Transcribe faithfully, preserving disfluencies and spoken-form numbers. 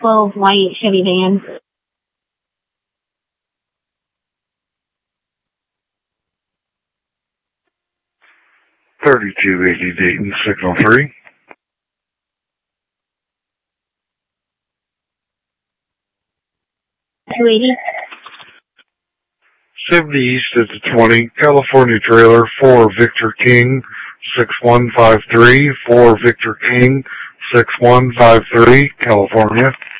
twelve white Chevy van. thirty-two eighty Dayton, signal three. two eighty. seventy East at the twenty, California trailer for Victor King, six one five three, for Victor King, six one five three, California.